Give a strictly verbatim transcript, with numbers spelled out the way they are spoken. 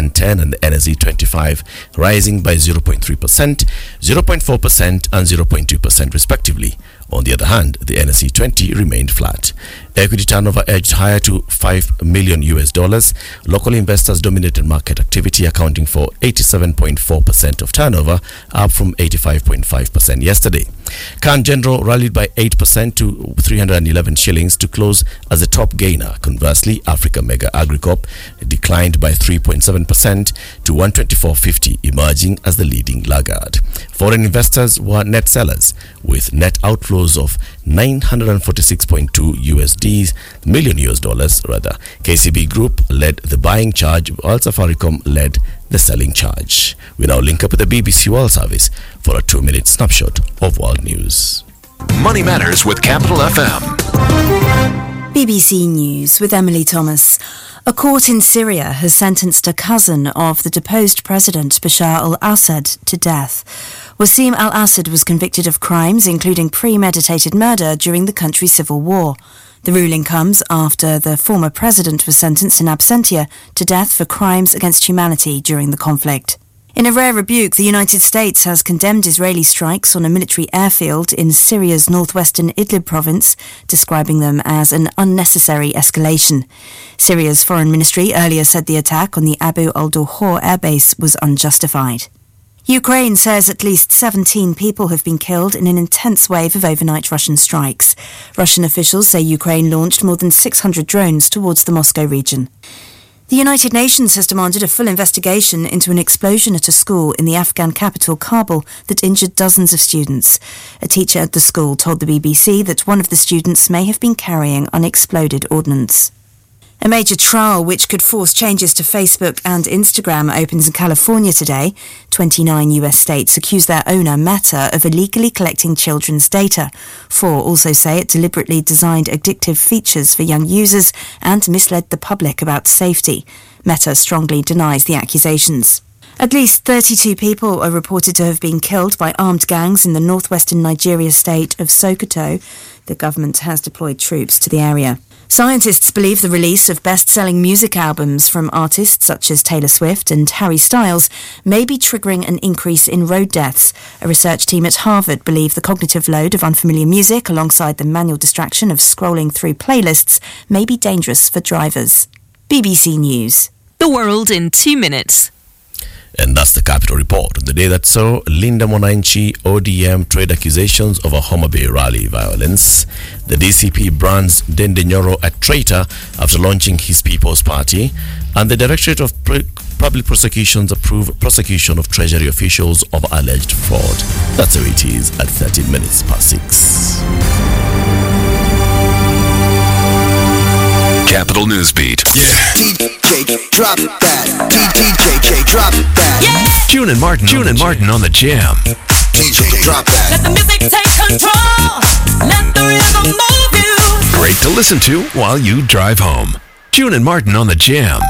one ten and the N S E twenty-five rising by zero point three percent, zero point four percent and zero point two percent respectively. On the other hand, the N S E twenty remained flat. Equity turnover edged higher to five million U S dollars. Local investors dominated market activity, accounting for eighty-seven point four percent of turnover, up from eighty-five point five percent yesterday. Can General rallied by eight percent to three hundred eleven shillings to close as the top gainer. Conversely, Africa Mega Agricorp declined by three point seven percent to one twenty-four fifty, emerging as the leading laggard. Foreign investors were net sellers, with net outflows of nine hundred forty-six point two U S D million U S dollars rather. K C B Group led the buying charge, while Safaricom led the selling charge. We now link up with the B B C World Service for a two-minute snapshot of world news. Money Matters with Capital F M. B B C News with Emily Thomas. A court in Syria has sentenced a cousin of the deposed president Bashar al-Assad to death. Wassim al-Assad was convicted of crimes including premeditated murder during the country's civil war. The ruling comes after the former president was sentenced in absentia to death for crimes against humanity during the conflict. In a rare rebuke, the United States has condemned Israeli strikes on a military airfield in Syria's northwestern Idlib province, describing them as an unnecessary escalation. Syria's foreign ministry earlier said the attack on the Abu al-Duhur airbase was unjustified. Ukraine says at least seventeen people have been killed in an intense wave of overnight Russian strikes. Russian officials say Ukraine launched more than six hundred drones towards the Moscow region. The United Nations has demanded a full investigation into an explosion at a school in the Afghan capital, Kabul, that injured dozens of students. A teacher at the school told the B B C that one of the students may have been carrying unexploded ordnance. A major trial which could force changes to Facebook and Instagram opens in California today. twenty-nine U S states accuse their owner, Meta, of illegally collecting children's data. Four also say it deliberately designed addictive features for young users and misled the public about safety. Meta strongly denies the accusations. At least thirty-two people are reported to have been killed by armed gangs in the northwestern Nigeria state of Sokoto. The government has deployed troops to the area. Scientists believe the release of best-selling music albums from artists such as Taylor Swift and Harry Styles may be triggering an increase in road deaths. A research team at Harvard believe the cognitive load of unfamiliar music alongside the manual distraction of scrolling through playlists may be dangerous for drivers. B B C News. The world in two minutes. And that's the Capital Report. On the day that saw Linda Mwananchi O D M trade accusations over Homa Bay rally violence, the D C P brands Dende Nyoro a traitor after launching his People's Party, and the Directorate of Pre- Public Prosecutions approved prosecution of Treasury officials of alleged fraud. That's how it is at thirteen minutes past six. Capital Newsbeat. Yeah. D J, drop that. D J, drop that. Yeah. June and Martin. June and Martin on the jam. D J, drop that. Let the music take control. Let the rhythm move you. Great to listen to while you drive home. June and Martin on the jam.